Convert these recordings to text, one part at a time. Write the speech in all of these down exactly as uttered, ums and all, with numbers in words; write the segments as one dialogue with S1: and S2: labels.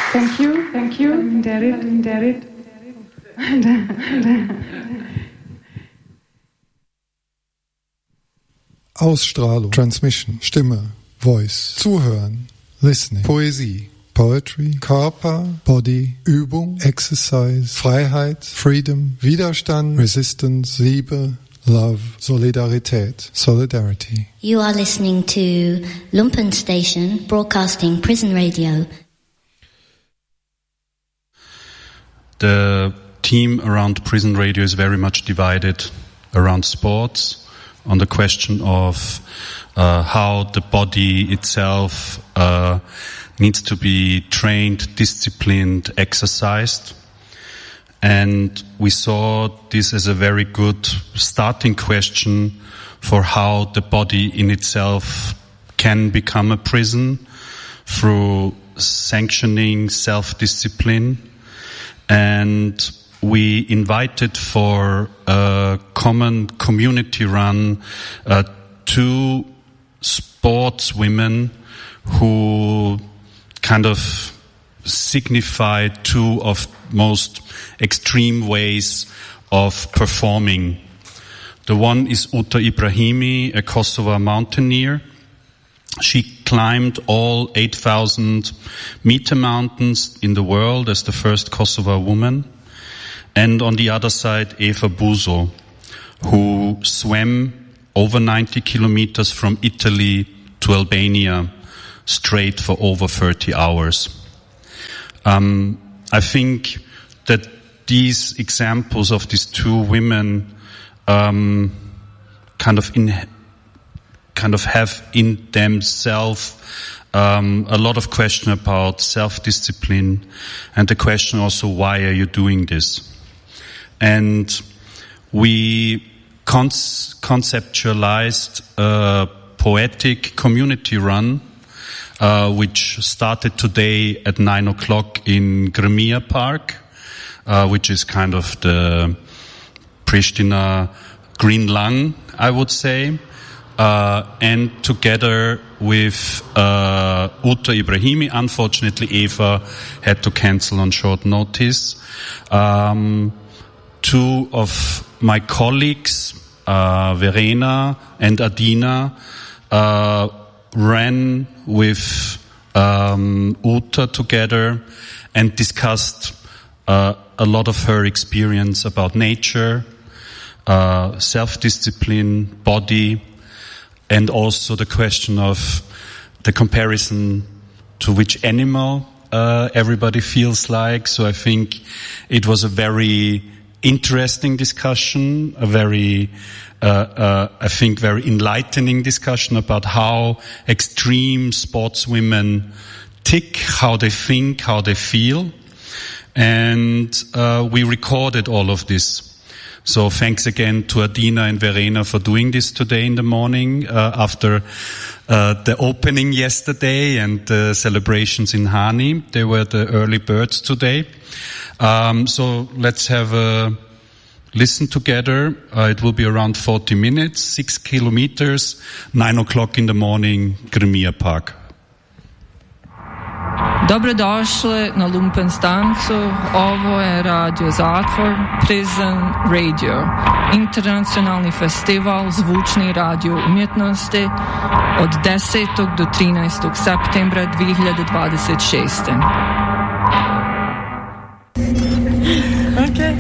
S1: Thank you, thank you. Darit, Darit.
S2: Ausstrahlung, Transmission, Stimme, Voice, Zuhören, Listening, Poesie, Poetry, Körper, Body, Übung, Exercise, Freiheit, Freedom, Widerstand, Resistance, Liebe, Love, Solidarität, Solidarity.
S3: You are listening to Lumpen Station, broadcasting prison radio.
S4: The team around prison radio is very much divided around sports, on the question of uh, how the body itself uh, needs to be trained, disciplined, exercised. And we saw this as a very good starting question for how the body in itself can become a prison through sanctioning, self-discipline. And we invited for a common community run uh, two sportswomen who kind of signify two of most extreme ways of performing. The one is Uta Ibrahimi, a Kosovo mountaineer. She climbed all eight thousand meter mountains in the world as the first Kosovo woman. And on the other side, Eva Buzo, who swam over ninety kilometers from Italy to Albania straight for over thirty hours. Um, I think that these examples of these two women um, kind of in, kind of have in themselves um, a lot of question about self-discipline, and the question also, why are you doing this? And we con- conceptualized a poetic community run, uh, which started today at nine o'clock in Grmija Park, uh, which is kind of the Pristina Green Lung, I would say. Uh, and together with uh, Uta Ibrahimi, unfortunately Eva had to cancel on short notice. Um, Two of my colleagues, uh, Verena and Adina, uh, ran with um, Uta together and discussed uh, a lot of her experience about nature, uh, self-discipline, body, and also the question of the comparison to which animal uh, everybody feels like. So I think it was a very interesting discussion, a very, uh, uh, I think, very enlightening discussion about how extreme sportswomen tick, how they think, how they feel. And uh, we recorded all of this. So thanks again to Adina and Verena for doing this today in the morning uh, after uh, the opening yesterday and the celebrations in Hani. They were the early birds today. Um, so let's have a listen together. Uh, it will be around forty minutes, six kilometers, nine o'clock in the morning, Grmija Park.
S5: Dobrodošli na Lumpen stancu. Ovo je Radio Zatvor, Prison Radio, internacionalni festival zvučni radio umjetnosti od desetog do trinaestog septembra dvije hiljade dvadeset šeste.
S6: Okay.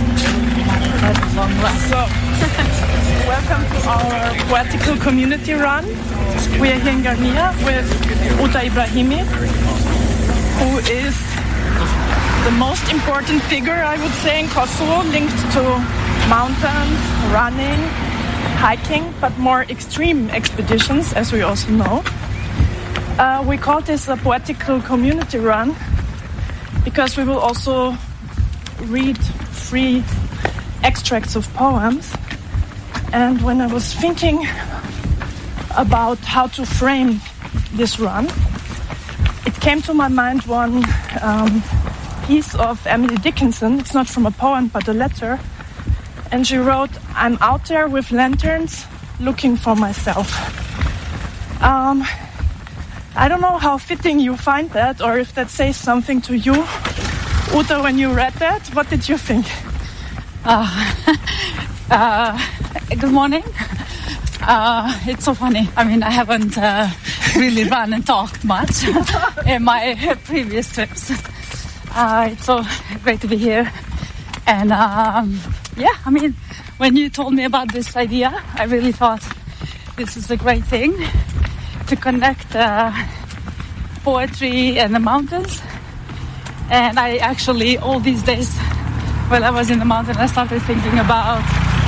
S6: So, welcome to our poetical community run. We are here in Grmija with Uta Ibrahimi, who is the most important figure, I would say, in Kosovo, linked to mountains, running, hiking, but more extreme expeditions, as we also know. Uh, we call this a poetical community run because we will also read three extracts of poems. And when I was thinking about how to frame this run, it came to my mind one um, piece of Emily Dickinson. It's not from a poem, but a letter. And she wrote, "I'm out there with lanterns looking for myself." Um, I don't know how fitting you find that, or if that says something to you. Uta, when you read that, what did you think?
S7: Uh, uh, good morning. Uh, it's so funny. I mean, I haven't uh, really run and talked much in my previous trips. Uh, it's so great to be here. And um, yeah, I mean, when you told me about this idea, I really thought this is a great thing to connect uh, poetry and the mountains. And I actually, all these days, while I was in the mountain, I started thinking about,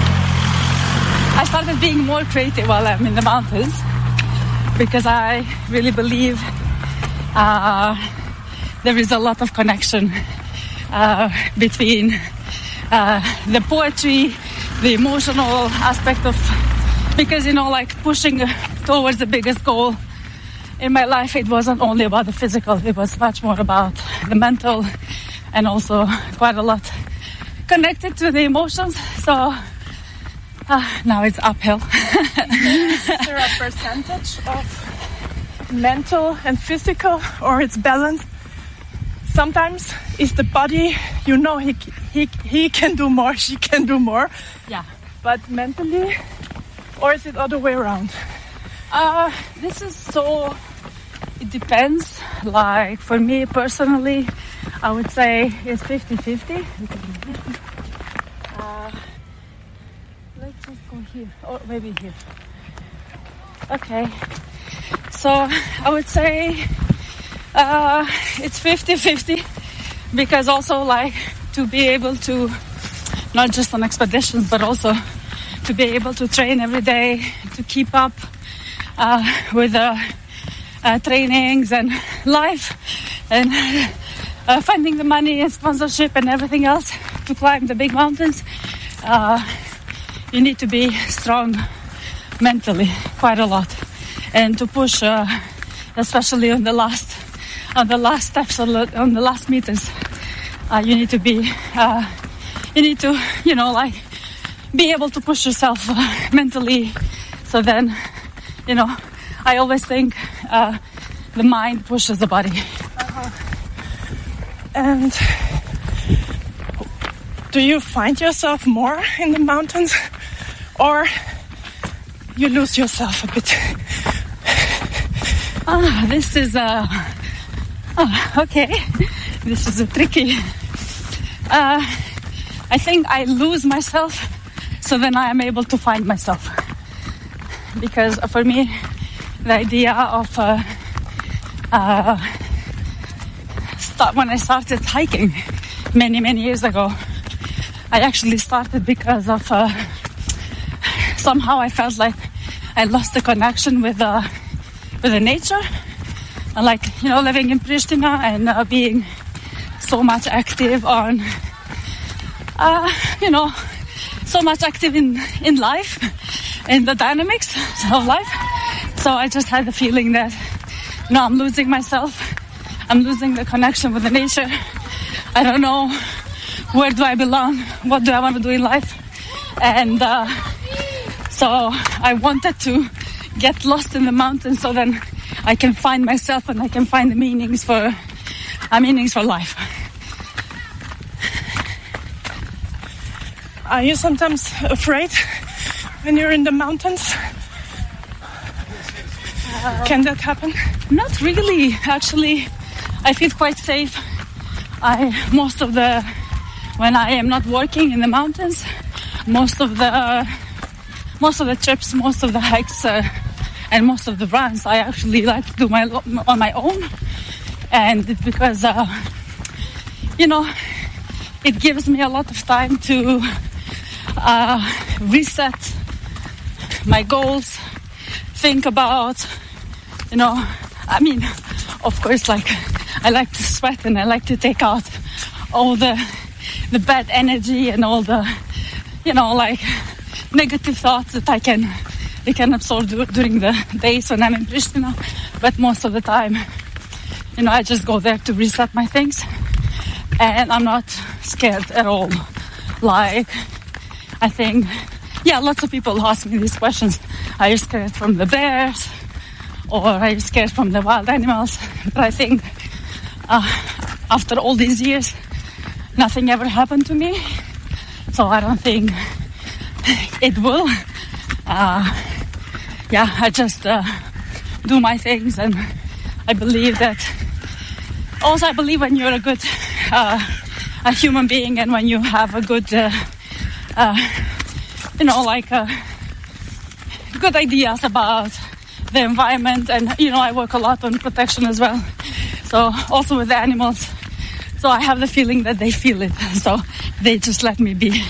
S7: I started being more creative while I'm in the mountains, because I really believe uh, there is a lot of connection uh, between uh, the poetry, the emotional aspect of, because, you know, like pushing towards the biggest goal in my life, it wasn't only about the physical, it was much more about the mental, and also quite a lot connected to the emotions. So uh, now it's uphill.
S6: Is there a percentage of mental and physical, or it's balanced? Sometimes it's the body, you know, he he he can do more, she can do more.
S7: Yeah.
S6: But mentally, or is it other way around?
S7: Uh, this is so, it depends. Like for me personally, I would say it's fifty-fifty. Uh, let's just go here, or maybe here. Okay. So I would say uh, it's fifty-fifty, because also like to be able to, not just on expeditions, but also to be able to train every day, to keep up uh, with the uh, trainings and life, and uh, finding the money and sponsorship and everything else to climb the big mountains. Uh, you need to be strong mentally quite a lot, and to push, uh, especially on the last, on the last steps, on the, on the last meters. Uh, you need to be, uh, you need to, you know, like, be able to push yourself uh, mentally. So then, you know, I always think uh, the mind pushes the body.
S6: Uh-huh. And do you find yourself more in the mountains, or you lose yourself a bit?
S7: Ah, this is a, oh, okay, this is a tricky. Uh, I think I lose myself, so then I am able to find myself. Because for me, the idea of uh, uh, start, when I started hiking many, many years ago, I actually started because of uh, somehow I felt like I lost the connection with uh, with the nature, and like, you know, living in Pristina and uh, being so much active on, uh, you know, so much active in, in life, in the dynamics of life. So I just had the feeling that, you know, I'm losing myself. I'm losing the connection with the nature. I don't know, where do I belong? What do I want to do in life? And uh, so I wanted to get lost in the mountains, so then I can find myself and I can find the meanings for, uh, meanings for life.
S6: Are you sometimes afraid when you're in the mountains? Uh, Can that happen?
S7: Not really, actually. I feel quite safe. I most of the when I am not working in the mountains, most of the uh, most of the trips, most of the hikes, uh, and most of the runs, I actually like to do my on my own, and it's because uh, you know, it gives me a lot of time to uh, reset my goals, think about, you know, I mean, of course, like, I like to sweat and I like to take out all the the bad energy and all the, you know, like, negative thoughts that I can I can absorb during the days when I'm in Pristina. But most of the time, you know, I just go there to reset my things, and I'm not scared at all. Like, I think, yeah, lots of people ask me these questions. Are you scared from the bears? or are you scared from the wild animals? But I think uh, after all these years, nothing ever happened to me. So I don't think it will. Uh, yeah, I just uh, do my things, and I believe that. Also, I believe when you're a good uh, a human being, and when you have a good, uh, uh, you know, like uh, good ideas about the environment, and you know, I work a lot on protection as well. So also with the animals. So I have the feeling that they feel it. So they just let me be.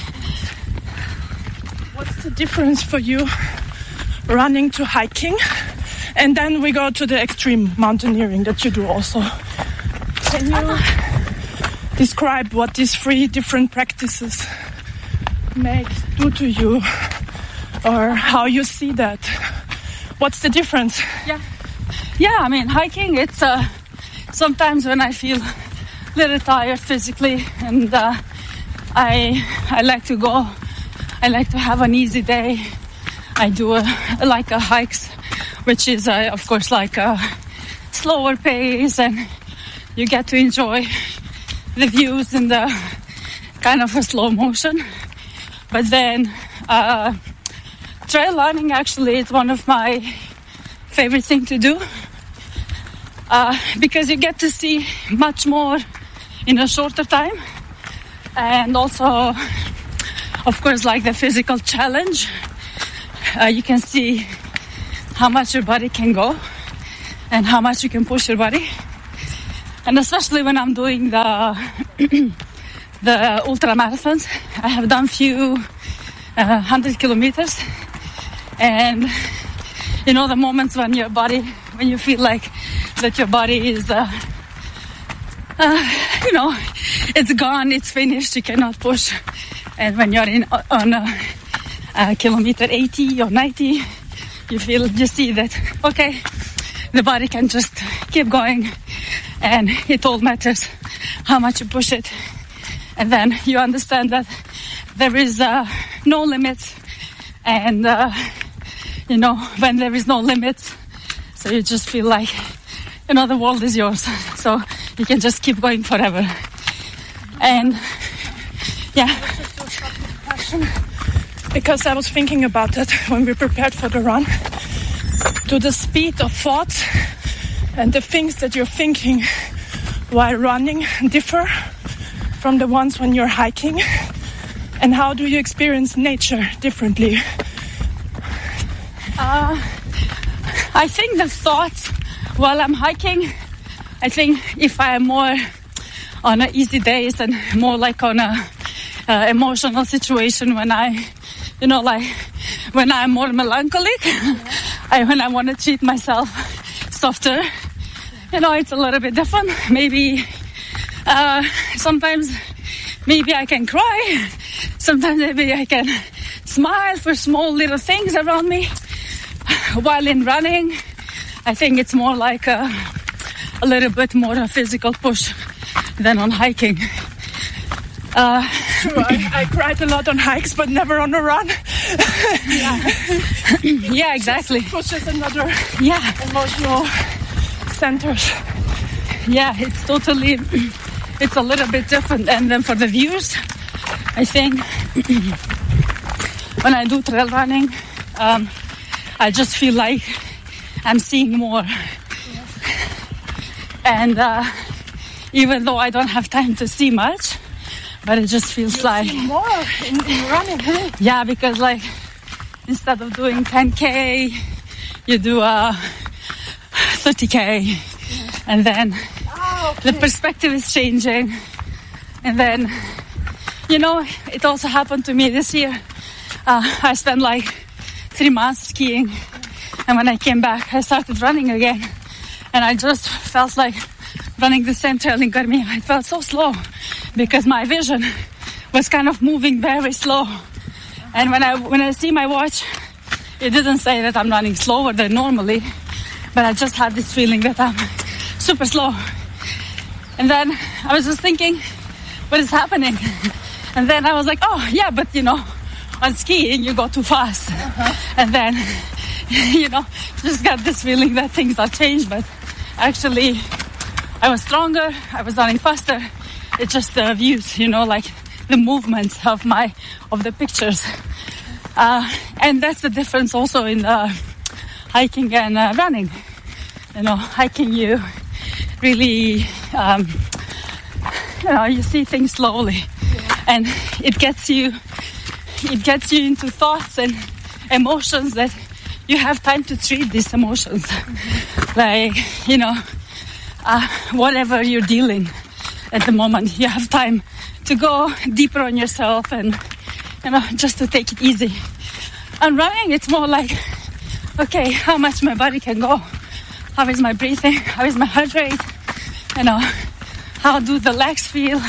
S6: What's the difference for you running to hiking? And then we go to the extreme mountaineering that you do also. Can you describe what these three different practices make do to you, or how you see that? What's the difference?
S7: Yeah, yeah. I mean, hiking. It's uh, sometimes when I feel a little tired physically, and uh, I I like to go. I like to have an easy day. I do a, like a hikes, which is uh, of course like a slower pace, and you get to enjoy the views in the kind of a slow motion. But then uh, trail running actually is one of my favorite thing to do uh, because you get to see much more in a shorter time, and also of course like the physical challenge. Uh, you can see how much your body can go and how much you can push your body. And especially when I'm doing the the ultra marathons, I have done few uh, hundred kilometers, and you know the moments when your body, when you feel like that your body is, uh, uh, you know, it's gone, it's finished, you cannot push. And when you're in on a, a kilometer eighty or ninety, you feel, you see that okay, the body can just keep going. And it all matters how much you push it. And then you understand that there is uh, no limits. And, uh, you know, when there is no limits, so you just feel like, you know, the world is yours. So you can just keep going forever. And, yeah.
S6: Because I was thinking about that when we prepared for the run. To the speed of thought and the things that you're thinking while running differ from the ones when you're hiking. And how do you experience nature differently?
S7: Uh, I think the thoughts while I'm hiking, I think if I am more on a easy days and more like on a uh, emotional situation, when I, you know, like when I'm more melancholic, I, when I want to treat myself softer, you know, it's a little bit different. Maybe uh, sometimes maybe I can cry. Sometimes maybe I can smile for small little things around me. While in running, I think it's more like a, a little bit more a physical push than on hiking. Uh,
S6: True, I, I cried a lot on hikes, but never on a run.
S7: yeah. yeah, exactly.
S6: Just pushes another
S7: yeah.
S6: emotional centers.
S7: Yeah, it's totally, it's a little bit different. And then for the views, I think when I do trail running, um, I just feel like I'm seeing more. Yes. And uh, even though I don't have time to see much, but it just feels
S6: you
S7: like
S6: see more in, in running. Huh?
S7: Yeah, because like instead of doing ten K, you do uh, thirty K, yes. And then oh, okay. The perspective is changing. And then, you know, it also happened to me this year. Uh, I spent like three months skiing, and when I came back, I started running again, and I just felt like running the same trail in Garmia. I felt so slow because my vision was kind of moving very slow. And when I when I see my watch, it didn't say that I'm running slower than normally, but I just had this feeling that I'm super slow. And then I was just thinking, what is happening? And then I was like, oh yeah, but you know, on skiing you go too fast. Uh-huh. And then you know, just got this feeling that things have changed, but actually I was stronger, I was running faster. It's just the views, you know, like the movements of my, of the pictures. Uh, and that's the difference also in uh, hiking and uh, running. You know, hiking you really, um, you know, you see things slowly, yeah. And it gets you, it gets you into thoughts and emotions that you have time to treat these emotions. Mm-hmm. Like, you know, uh, whatever you're dealing at the moment, you have time to go deeper on yourself and, you know, just to take it easy. And running, it's more like, okay, how much my body can go. How is my breathing? How is my heart rate? You know, how do the legs feel?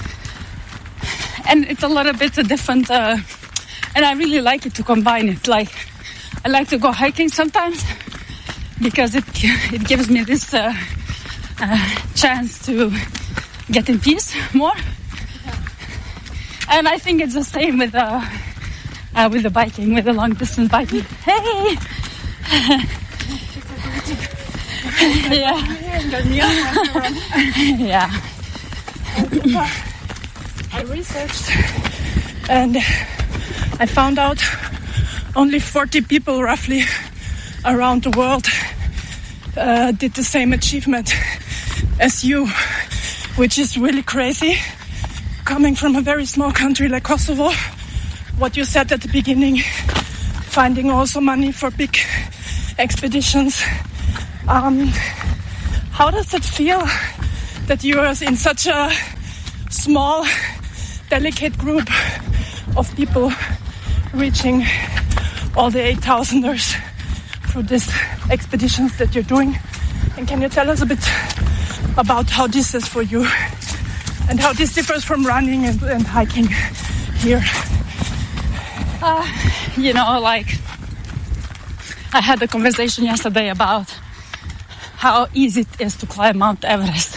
S7: And it's a little bit different. Uh, and I really like it to combine it. Like, I like to go hiking sometimes because it it gives me this uh, uh, chance to get in peace more. And I think it's the same with uh, uh, with the biking, with the long distance biking. Hey. Yeah. Yeah.
S6: I researched and I found out only forty people roughly around the world uh, did the same achievement as you, which is really crazy. Coming from a very small country like Kosovo, what you said at the beginning, finding also money for big expeditions. Um, how does it feel that you are in such a small, delicate group of people reaching all the eight thousanders through these expeditions that you're doing? And can you tell us a bit about how this is for you and how this differs from running and, and hiking here?
S7: Uh, you know, like I had a conversation yesterday about how easy it is to climb Mount Everest.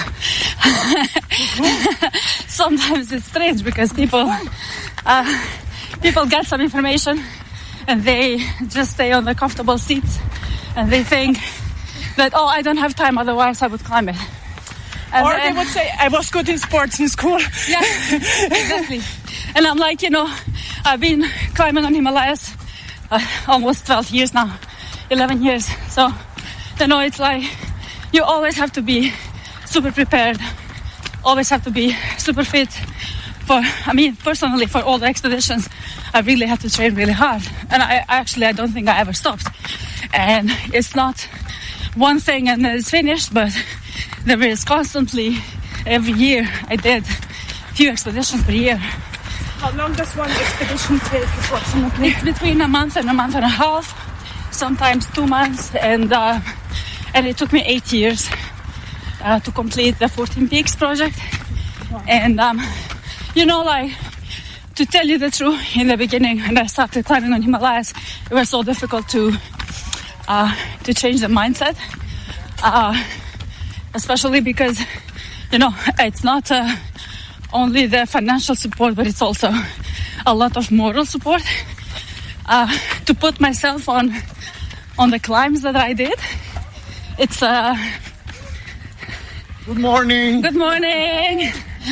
S7: Sometimes it's strange because people uh, people get some information and they just stay on the comfortable seats and they think that, oh, I don't have time, otherwise I would climb it. And
S6: or
S7: then,
S6: they would say, I was good in sports in school.
S7: Yeah, exactly. And I'm like, you know, I've been climbing on Himalayas uh, almost twelve years now, eleven years. So, you know, it's like you always have to be super prepared, always have to be super fit. For, I mean, personally, for all the expeditions, I really had to train really hard. And I actually, I don't think I ever stopped. And it's not one thing and then it's finished, but there is constantly, every year, I did a few expeditions per year.
S6: How long does one expedition take approximately?
S7: It's between a month and a month and a half, sometimes two months, and uh, and it took me eight years uh, to complete the fourteen Peaks project. Wow. And um, you know, like, to tell you the truth, in the beginning, when I started climbing on Himalayas, it was so difficult to uh, to change the mindset, uh, especially because, you know, it's not uh, only the financial support, but it's also a lot of moral support. Uh, to put myself on on the climbs that I did, it's uh,
S8: good morning.
S7: Good morning.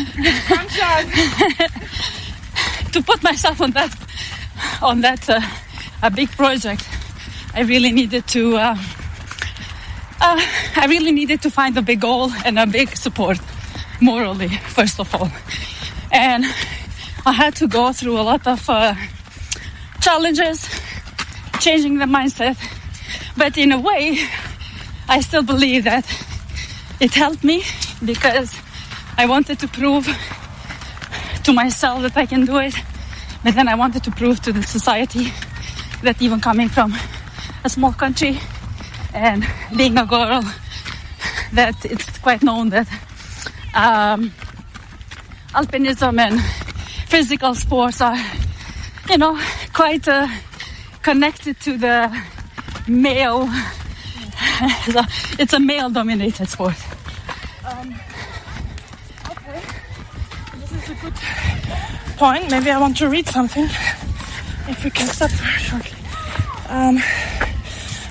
S7: To put myself on that on that uh, a big project, I really needed to. Uh, uh, I really needed to find a big goal and a big support, morally, first of all, and I had to go through a lot of uh, challenges, changing the mindset. But in a way, I still believe that it helped me because I wanted to prove to myself that I can do it. But then I wanted to prove to the society that even coming from a small country and being a girl, that it's quite known that um, alpinism and physical sports are, you know, quite uh, connected to the male. It's a male-dominated sport.
S6: Um, okay, this is a good point. Maybe I want to read something. If we can stop shortly. Um,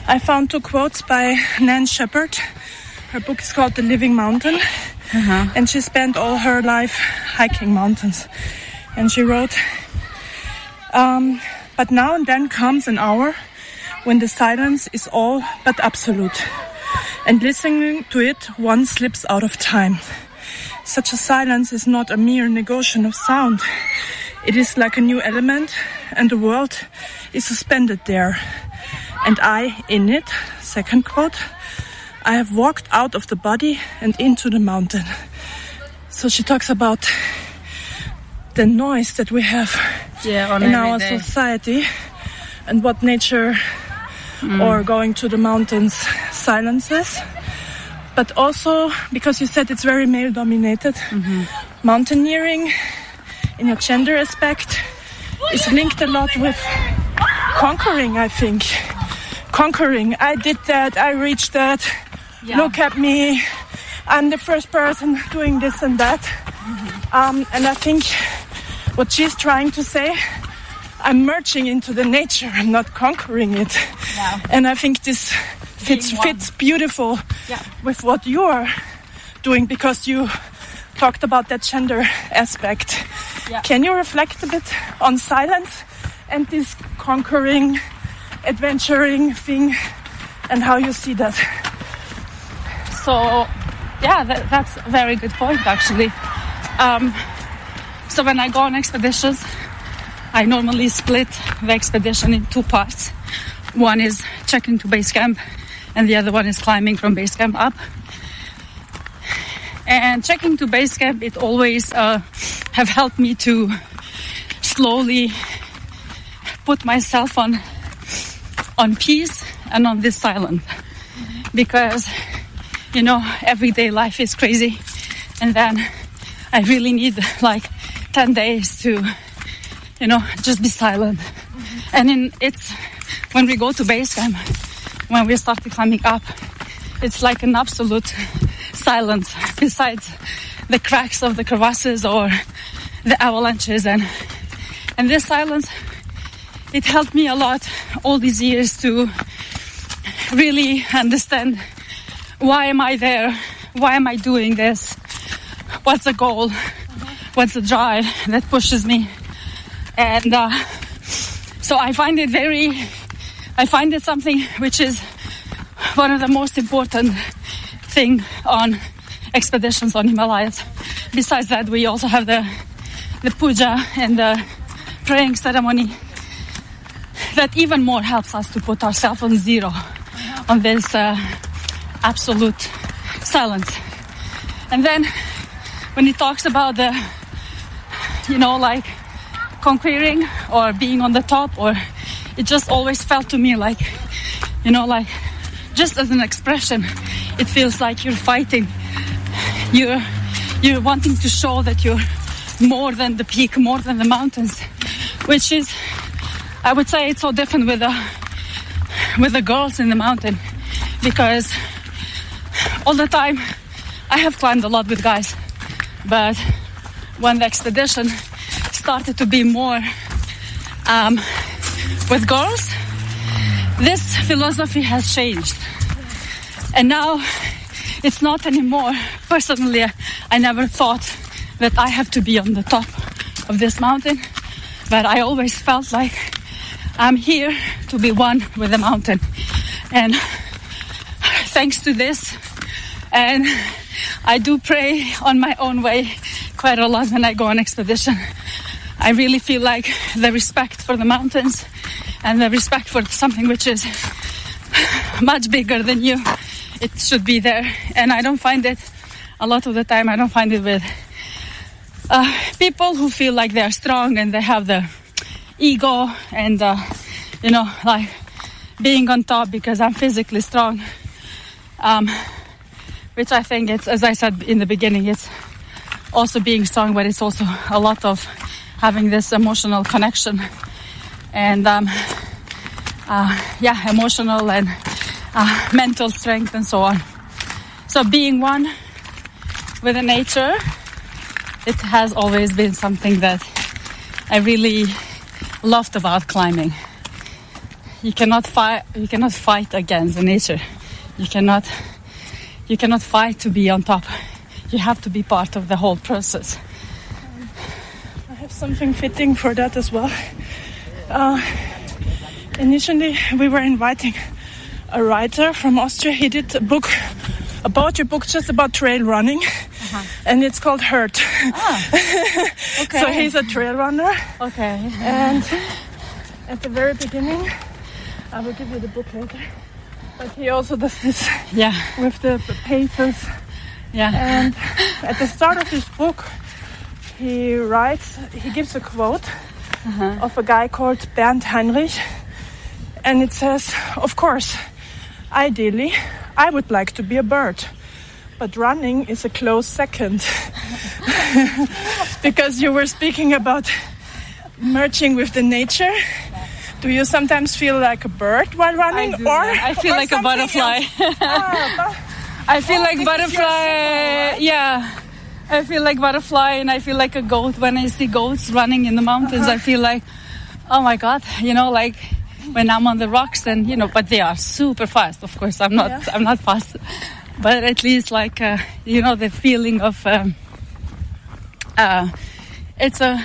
S6: I found two quotes by Nan Shepherd. Her book is called The Living Mountain. Uh-huh. And she spent all her life hiking mountains. And she wrote, um, but now and then comes an hour when the silence is all but absolute. And listening to it, one slips out of time. Such a silence is not a mere negation of sound. It is like a new element, and the world is suspended there. And I in it, second quote, I have walked out of the body and into the mountain. So she talks about the noise that we have
S7: yeah,
S6: in our day. society and what nature mm. or going to the mountains silences. But also, because you said it's very male-dominated, mm-hmm. mountaineering, in a gender aspect, is linked a lot with conquering, I think. Conquering. I did that, I reached that, yeah. Look at me, I'm the first person doing this and that. Mm-hmm. Um, and I think what she's trying to say, I'm merging into the nature, I'm not conquering it. Yeah. And I think this fits, fits beautiful yeah. with what you are doing, because you talked about that gender aspect. Yeah. Can you reflect a bit on silence and this conquering, adventuring thing and how you see that?
S7: So, yeah, that, that's a very good point, actually. Um, so when I go on expeditions, I normally split the expedition in two parts. One is checking to base camp, and the other one is climbing from base camp up. And checking to base camp, it always uh, have helped me to slowly put myself on on peace and on this silence. Because, you know, everyday life is crazy. And then I really need like ten days to, you know, just be silent. Mm-hmm. And in, it's when we go to base camp, when we start climbing up, it's like an absolute silence besides the cracks of the crevasses or the avalanches. And, and this silence, it helped me a lot all these years to really understand why am I there? Why am I doing this? What's the goal? What's the drive that pushes me? And uh, so I find it very, I find it something which is one of the most important thing on expeditions on Himalayas. Besides that, we also have the the puja and the praying ceremony that even more helps us to put ourselves on zero, on this uh, absolute silence. And then when he talks about the, you know, like conquering or being on the top, or it just always felt to me like, you know, like just as an expression, it feels like you're fighting. You're, you're wanting to show that you're more than the peak, more than the mountains, which is, I would say it's so different with the, with the girls in the mountain, because all the time I have climbed a lot with guys, but when the expedition started to be more um, with girls, this philosophy has changed. And now it's not anymore. Personally, I never thought that I have to be on the top of this mountain, but I always felt like I'm here to be one with the mountain. And thanks to this, and I do pray on my own way quite a lot when I go on expedition. I really feel like the respect for the mountains and the respect for something which is much bigger than you, it should be there. And I don't find it, a lot of the time, I don't find it with uh, people who feel like they're strong and they have the ego and, uh, you know, like being on top because I'm physically strong. Um, which I think it's, as I said in the beginning, it's also being strong, but it's also a lot of having this emotional connection and, um, uh, yeah, emotional and uh, mental strength and so on. So being one with the nature, it has always been something that I really loved about climbing. you cannot fight. You cannot fight against the nature. You cannot. You cannot fight to be on top. You have to be part of the whole process.
S6: I have something fitting for that as well. Uh, initially, we were inviting a writer from Austria. He did a book, a poetry book just about trail running, uh-huh. and it's called Hurt.
S7: Ah, okay.
S6: So he's a trail runner.
S7: Okay.
S6: And at the very beginning, I will give you the book later, but he also does this
S7: yeah.
S6: with the paces.
S7: Yeah.
S6: And at the start of his book, he writes, he gives a quote uh-huh. of a guy called Bernd Heinrich, and it says, of course, ideally, I would like to be a bird, but running is a close second. Because you were speaking about merging with the nature. Do you sometimes feel like a bird while running?
S7: I do,
S6: or
S7: yeah. I feel
S6: or
S7: like a butterfly.
S6: ah,
S7: I feel
S6: oh,
S7: like butterfly.
S6: Symbol, right?
S7: Yeah. I feel like butterfly, and I feel like a goat when I see goats running in the mountains. Uh-huh. I feel like, oh my God, you know, like when I'm on the rocks, and you know, but they are super fast. Of course, I'm not. Yeah. I'm not fast, but at least like uh, you know, the feeling of um, uh, it's a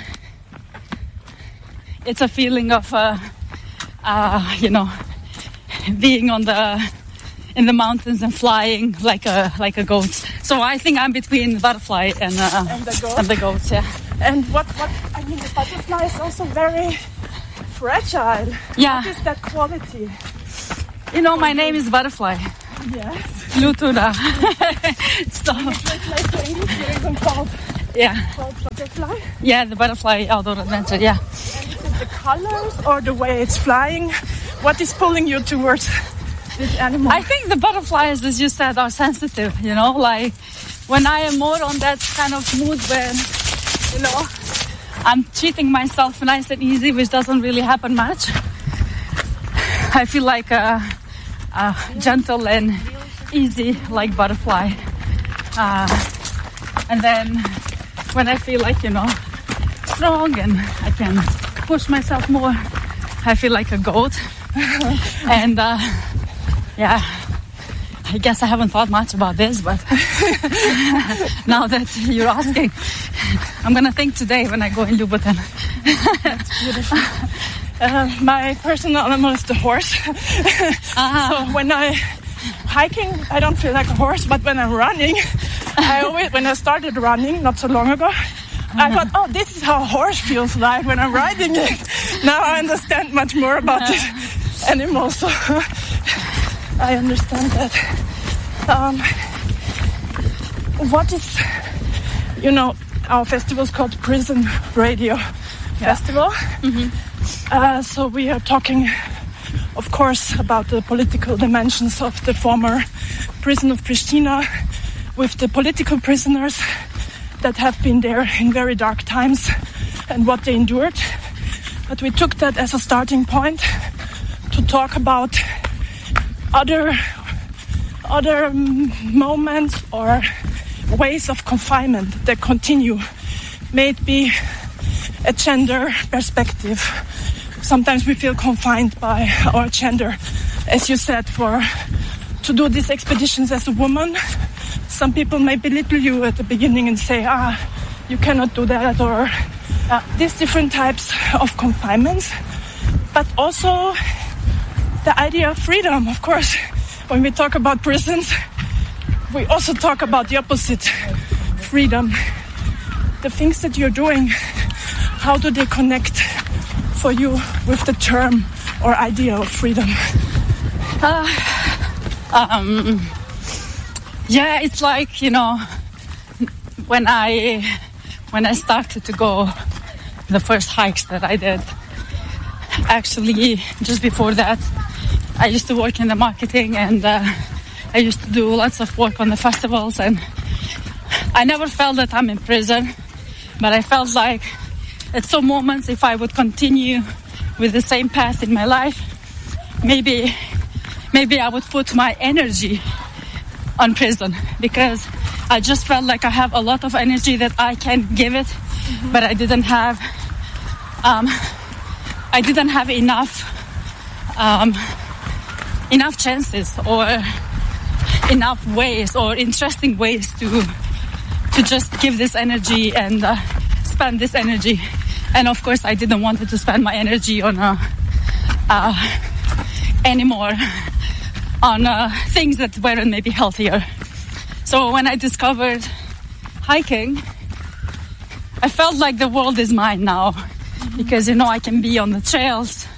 S7: it's a feeling of uh, uh, you know, being on the in the mountains and flying like a like a goat. So I think I'm between butterfly and uh,
S6: and the goat.
S7: And the goats, yeah.
S6: And what what I mean, the butterfly is also very fragile.
S7: Yeah.
S6: What is that quality?
S7: You know, my name is Butterfly.
S6: Yes.
S7: Lutura. So.
S6: Translate to English, you're even called.
S7: Yeah.
S6: Called butterfly.
S7: Yeah, the butterfly outdoor adventure. Yeah.
S6: And is it the colors or the way it's flying? What is pulling you towards this animal?
S7: I think the butterflies, as you said, are sensitive, you know, like when I am more on that kind of mood when, you know, I'm treating myself nice and easy, which doesn't really happen much. I feel like a, a gentle and easy, like butterfly. Uh, and then when I feel like, you know, strong and I can push myself more, I feel like a goat. And uh, yeah, I guess I haven't thought much about this, but now that you're asking, I'm gonna think today when I go in Louboutin.
S6: That's beautiful. Uh, my personal animal is the horse. uh-huh. So when I hiking, I don't feel like a horse, but when I'm running, I always when I started running not so long ago, I thought, oh, this is how a horse feels like when I'm riding it. Now I understand much more about this animal, so I understand that. Um, what is, you know, our festival is called Prison Radio yeah. Festival. Mm-hmm. Uh, so we are talking, of course, about the political dimensions of the former prison of Pristina, with the political prisoners that have been there in very dark times and what they endured. But we took that as a starting point to talk about other other moments or ways of confinement that continue. May it be a gender perspective. Sometimes we feel confined by our gender. As you said, for to do these expeditions as a woman, some people may belittle you at the beginning and say, ah, you cannot do that, or uh, these different types of confinements. But also the idea of freedom, of course. When we talk about prisons, we also talk about the opposite, freedom. The things that you're doing, how do they connect for you with the term or idea of freedom?
S7: Uh, um, yeah, it's like, you know, when I when I started to go the first hikes that I did, actually just before that, I used to work in the marketing, and uh, I used to do lots of work on the festivals, and I never felt that I'm in prison, but I felt like at some moments, if I would continue with the same path in my life, maybe maybe I would put my energy on prison, because I just felt like I have a lot of energy that I can give it, mm-hmm. but I didn't have um, I didn't have enough um, enough chances or enough ways or interesting ways to to just give this energy and uh, spend this energy. And of course, I didn't want to spend my energy on uh, uh, anymore on uh, things that weren't maybe healthier. So when I discovered hiking, I felt like the world is mine now, because, you know, I can be on the trails,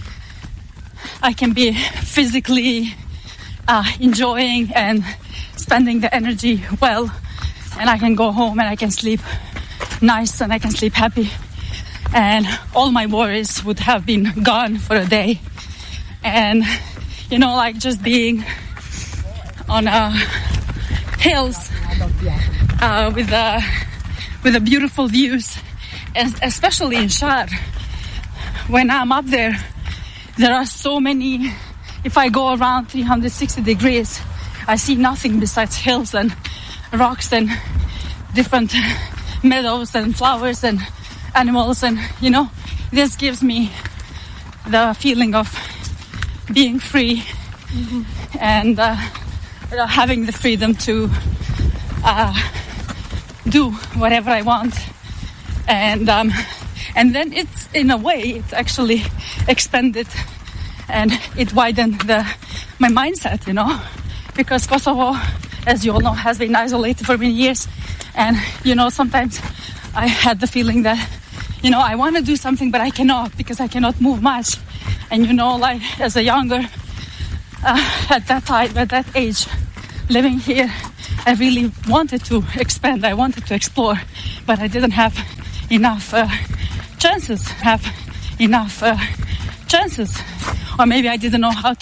S7: I can be physically uh, enjoying and spending the energy well, and I can go home and I can sleep nice and I can sleep happy, and all my worries would have been gone for a day. And, you know, like just being on uh, hills uh, with uh, with the beautiful views, and especially in Shar, when I'm up there, there are so many. If I go around three hundred sixty degrees, I see nothing besides hills and rocks and different meadows and flowers and animals, and, you know, this gives me the feeling of being free, mm-hmm. and uh, having the freedom to uh, do whatever I want. And um, and then it's, in a way, it's actually expanded and it widened the my mindset, you know, because Kosovo, as you all know, has been isolated for many years. And, you know, sometimes I had the feeling that, you know, I want to do something, but I cannot, because I cannot move much. And, you know, like, as a younger, uh, at that time, at that age, living here, I really wanted to expand, I wanted to explore, but I didn't have enough uh, chances, have enough uh, chances. Or maybe I didn't know how